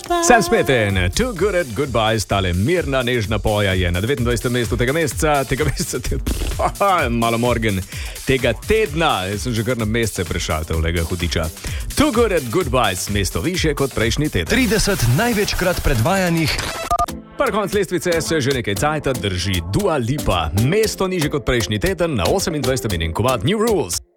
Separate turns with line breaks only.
Sam Smith in Too Good at Goodbyes, tale mirna, nežna poja je na 29. mestu tega meseca, malo morgen, tega tedna, jaz sem že kar na mesece prešaltev, lega hudiča. Too Good at Goodbyes, mesto više kot prejšnji teden.
30 največkrat predvajanih.
Par konc lestvice se že nekaj cajta drži Dua Lipa, mesto niže kot prejšnji teden, na 28. in Kovat New Rules.